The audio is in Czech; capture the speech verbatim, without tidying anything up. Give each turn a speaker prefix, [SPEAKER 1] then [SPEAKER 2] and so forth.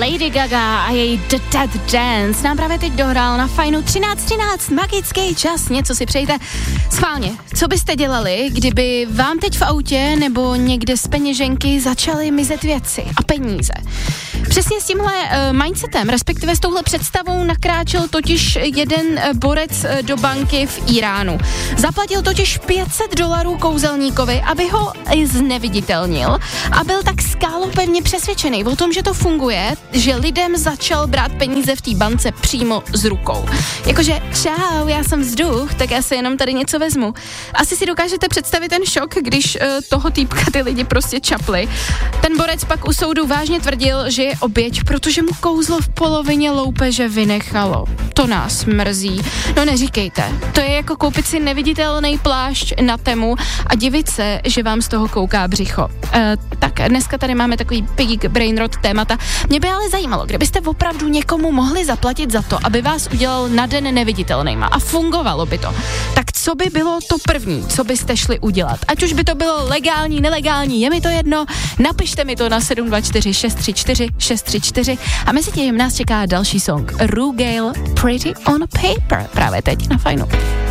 [SPEAKER 1] Lady Gaga a její The Dead Dance nám právě teď dohrál na Fajnu třináct třináct, magický čas, něco si přejte. Schválně, co byste dělali, kdyby vám teď v autě nebo někde z peněženky začaly mizet věci a peníze? Přesně s tímhle uh, mindsetem, respektive s touhle představou nakráčel totiž jeden uh, borec uh, do banky v Iránu. Zaplatil totiž pět set dolarů kouzelníkovi, aby ho zneviditelnil a byl tak skálopevně přesvědčený o tom, že to funguje, že lidem začal brát peníze v té bance přímo z rukou. Jakože čau, já jsem vzduch, tak já si jenom tady něco vezmu. Asi si dokážete představit ten šok, když uh, toho týpka ty lidi prostě čapli. Ten borec pak u soudu vážně tvrdil, že je oběť, protože mu kouzlo v polovině loupeže vynechalo. To nás mrzí. No neříkejte, to je jako koupit si neviditelný plášť na Temu a divit se, že vám z toho kouká břicho. E, tak dneska tady máme takový big brain rot témata. Mě by ale zajímalo, kdybyste opravdu někomu mohli zaplatit za to, aby vás udělal na den neviditelnýma a fungovalo by to. Tak co by bylo to první, co byste šli udělat? Ať už by to bylo legální, nelegální, je mi to jedno, napište mi to na sedm dva čtyři šest tři čtyři šest tři čtyři a mezi tím nás čeká další song Rugale Pretty on Paper právě teď na Fajnu.